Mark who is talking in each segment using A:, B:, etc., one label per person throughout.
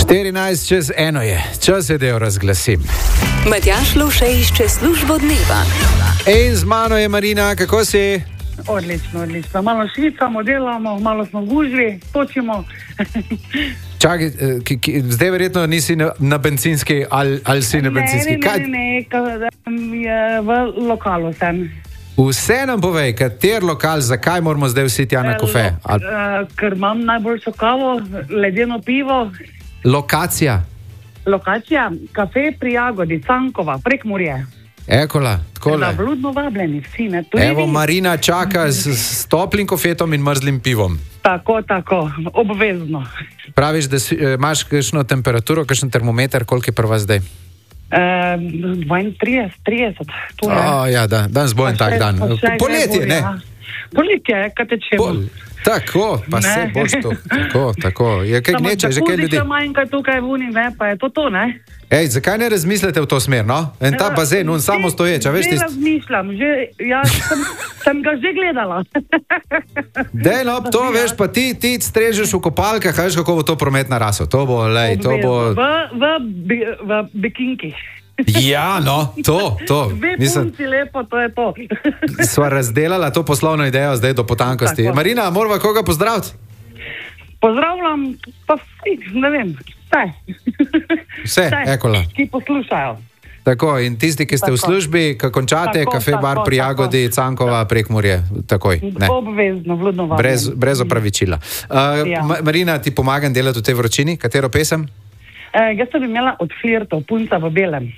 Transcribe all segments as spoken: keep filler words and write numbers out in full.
A: štirinajst čez eno je, čas je, da jo razglasim.
B: Matjaž Lovše išče službo dneva.
A: In z mano je Marina, kako si?
C: Odlično, odlično. Malo švicamo, delamo, malo smo gužvi, točimo.
A: Čakaj, ki, ki, zdaj verjetno nisi na, na bencinski ali, ali si na bencinski.
C: Ne, ne, ne, ne, ne, v lokalu sem.
A: Vse nam povej, kater lokal, zakaj moramo zdaj vsi tja na kofe?
C: Al... Ker imam najboljšo kavo, ledeno pivo.
A: Lokacija?
C: Lokacija, kafe pri Jagodi, Cankova, Prekmurje.
A: Ekola, takole.
C: Da, vljudno vabljeni vsi, ne?
A: Evo, vi? Marina čaka s, s toplim kofetom in mrzlim pivom.
C: Tako, tako, obvezno.
A: Praviš, da si, imaš kakšno temperaturo, kakšen termometer, koliko je prva zdaj?
C: Uh, dvaintrideset, trideset.
A: Oh, ja, da, danes bo en tak dan. Poletje, ne?
C: Poletje, kaj tečemo. Pol,
A: tako, pa ne. Se boš to. Tako, tako. Je kaj gneče, že kaj ljudi.
C: Samo da manjka tukaj v unim, ne, pa je to to, ne?
A: Ej, zakaj ne razmislite v to smer, no? En ta bazen, on samo stoječa, veš ti...
C: Ne razmišljam, že, jaz sem, sem ga že gledala.
A: Dej, no, to veš, pa ti, ti strežeš v kopalkah, veš, kako bo to promet narasel. To bo, lej, to bo...
C: V, v, v bikinkih.
A: Ja, no, to, to.
C: Dve punci lepo, to je to.
A: Sva razdelala to poslovno idejo zdaj do potankosti. Tako. Marina, morava koga pozdraviti?
C: Pozdravljam, pa vsi, ne vem, vse.
A: Vse, ekola.
C: Ki poslušajo.
A: Tako, in tisti, ki ste tako v službi, ko končate, tako, kafe, tako, bar pri Jagodi, Cankova, Prekmurje, takoj. Ne.
C: Obvezno, vljudno vabljeni.
A: Brez, brez opravičila. Uh, ja. Marina, ti pomagam delati v tej vročini? Katero pesem?
C: Uh, jaz sem imela od Flirtov, Punca v belem.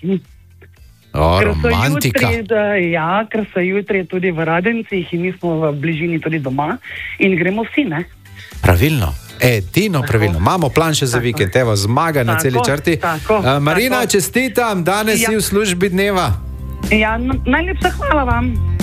A: O, romantika.
C: Jutri, ja, ker so jutri tudi v Radencih in mi smo v bližini tudi doma in gremo vsi, ne?
A: Pravilno. Edino pravilno. Imamo plan še za tako vikend, evo, zmaga tako na celi črti.
C: Tako,
A: uh, Marina,
C: tako.
A: Čestitam, danes ja. si v službi dneva.
C: Ja, najlepša hvala vam.